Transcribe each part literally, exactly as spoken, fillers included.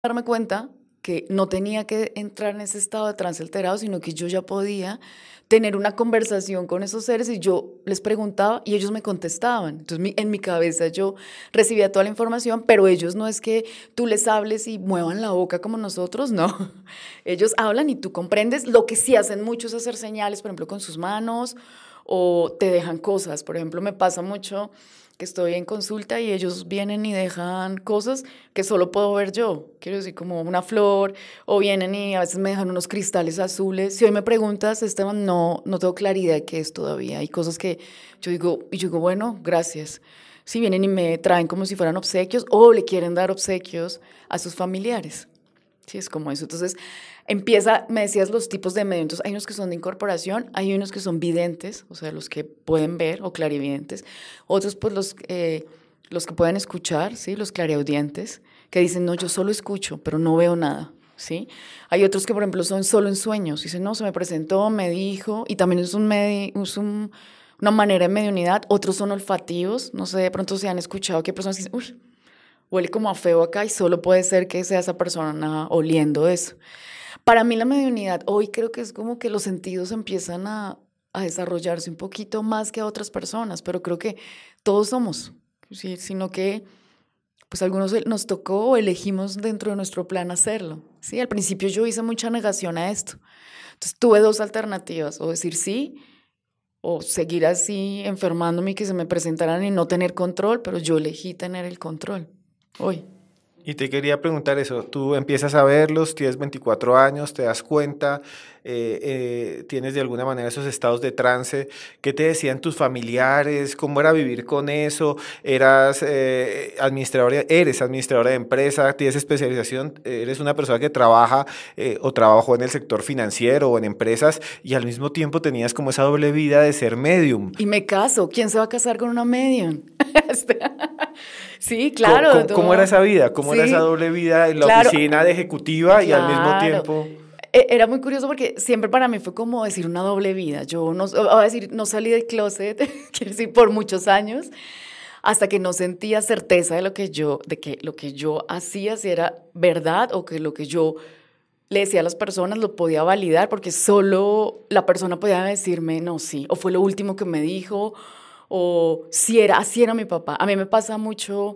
darme cuenta que no tenía que entrar en ese estado de trance alterado, sino que yo ya podía tener una conversación con esos seres y yo les preguntaba y ellos me contestaban. Entonces mi, en mi cabeza yo recibía toda la información, pero ellos no es que tú les hables y muevan la boca como nosotros, no. Ellos hablan y tú comprendes. Lo que sí hacen mucho es hacer señales, por ejemplo, con sus manos o te dejan cosas. Por ejemplo, me pasa mucho que estoy en consulta y ellos vienen y dejan cosas que solo puedo ver yo. Quiero decir, como una flor, o vienen y a veces me dejan unos cristales azules. Si hoy me preguntas, Esteban, no, no tengo claridad de qué es todavía. Hay cosas que yo digo, y yo digo, bueno, gracias. Si vienen y me traen como si fueran obsequios o le quieren dar obsequios a sus familiares. Sí, es como eso. Entonces, empieza, me decías los tipos de medios. Entonces, hay unos que son de incorporación, hay unos que son videntes, o sea, los que pueden ver, o clarividentes. Otros, pues, los, eh, los que pueden escuchar, ¿sí? Los clariaudientes, que dicen, no, yo solo escucho, pero no veo nada, ¿sí? Hay otros que, por ejemplo, son solo en sueños. Dicen, no, se me presentó, me dijo, y también es, un medi es un, una manera de mediunidad. Otros son olfativos, no sé, de pronto se han escuchado que hay personas que dicen, uy, huele como a feo acá y solo puede ser que sea esa persona oliendo eso. Para mí la mediunidad hoy creo que es como que los sentidos empiezan a, a desarrollarse un poquito más que a otras personas, pero creo que todos somos, ¿sí? Sino que pues algunos nos tocó o elegimos dentro de nuestro plan hacerlo. ¿Sí? Al principio yo hice mucha negación a esto. Entonces tuve dos alternativas, o decir sí, o seguir así enfermándome y que se me presentaran y no tener control, pero yo elegí tener el control hoy. Y te quería preguntar eso, tú empiezas a verlos, tienes veinticuatro años, te das cuenta, eh, eh, tienes de alguna manera esos estados de trance, ¿qué te decían tus familiares? ¿Cómo era vivir con eso? ¿Eras eh, administradora, eres administradora de empresa, tienes especialización, eres una persona que trabaja eh, o trabajó en el sector financiero o en empresas y al mismo tiempo tenías como esa doble vida de ser medium? Y me caso, ¿quién se va a casar con una medium? Sí, ¿Cómo, claro, cómo, cómo era todo. esa vida? ¿Cómo era esa Sí, doble vida en la claro, oficina de ejecutiva y al mismo claro. tiempo? E- Era muy curioso porque siempre para mí fue como decir una doble vida. Yo no, a decir, no salí del closet, quiero decir, por muchos años, hasta que no sentía certeza de lo que yo, de que lo que yo hacía si era verdad o que lo que yo le decía a las personas lo podía validar, porque solo la persona podía decirme, no, sí, o fue lo último que me dijo, o si era, así era mi papá. A mí me pasa mucho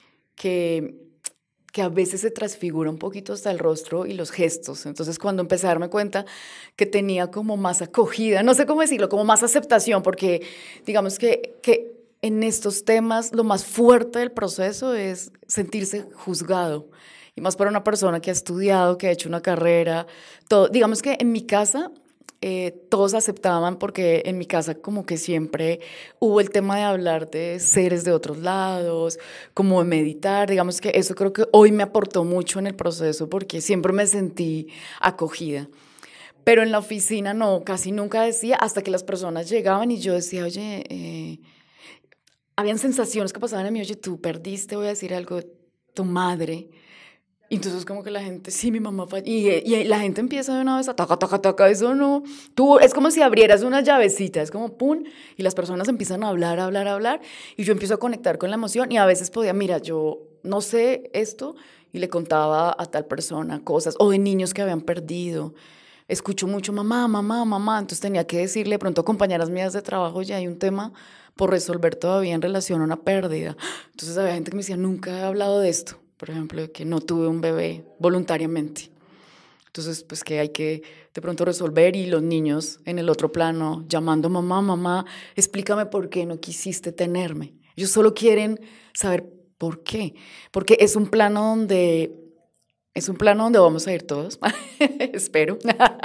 que, que a veces se transfigura un poquito hasta el rostro y los gestos. Entonces, cuando empecé a darme cuenta que tenía como más acogida, no sé cómo decirlo, como más aceptación, porque digamos que, que en estos temas lo más fuerte del proceso es sentirse juzgado. Y más para una persona que ha estudiado, que ha hecho una carrera, todo. Digamos que en mi casa eh, todos aceptaban porque en mi casa como que siempre hubo el tema de hablar de seres de otros lados, como de meditar. Digamos que eso creo que hoy me aportó mucho en el proceso porque siempre me sentí acogida. Pero en la oficina no, casi nunca decía, hasta que las personas llegaban y yo decía, oye, eh, habían sensaciones que pasaban en mí, oye, tú perdiste, voy a decir algo, tu madre. Y entonces como que la gente, sí, mi mamá fue, y, y la gente empieza de una vez a taca, taca, taca, eso no, tú, es como si abrieras una llavecita, es como pum, y las personas empiezan a hablar, a hablar, a hablar, y yo empiezo a conectar con la emoción, y a veces podía, mira, yo no sé esto, y le contaba a tal persona cosas, o de niños que habían perdido, escucho mucho mamá, mamá, mamá, entonces tenía que decirle, de pronto compañeras mías de trabajo, ya hay un tema por resolver todavía en relación a una pérdida, entonces había gente que me decía, nunca he hablado de esto, por ejemplo, de que no tuve un bebé voluntariamente. Entonces, pues que hay que de pronto resolver y los niños en el otro plano llamando mamá, mamá, explícame por qué no quisiste tenerme. Ellos solo quieren saber por qué, porque es un plano donde es un plano donde vamos a ir todos, espero,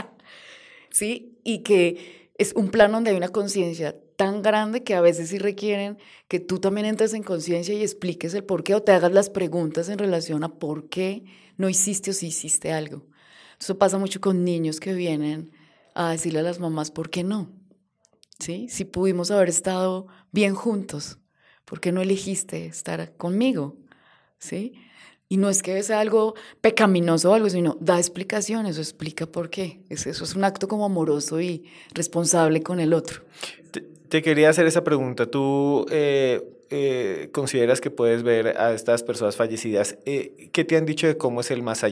¿sí? Y que es un plano donde hay una conciencia tan grande que a veces sí requieren que tú también entres en conciencia y expliques el por qué o te hagas las preguntas en relación a por qué no hiciste o si hiciste algo. Eso pasa mucho con niños que vienen a decirle a las mamás por qué no, ¿sí? Si pudimos haber estado bien juntos, ¿por qué no elegiste estar conmigo? ¿Sí? Y no es que sea algo pecaminoso o algo, sino da explicaciones o explica por qué. Es, eso es un acto como amoroso y responsable con el otro. Te, te quería hacer esa pregunta. Tú, eh, eh, consideras que puedes ver a estas personas fallecidas, eh, ¿qué te han dicho de cómo es el más allá?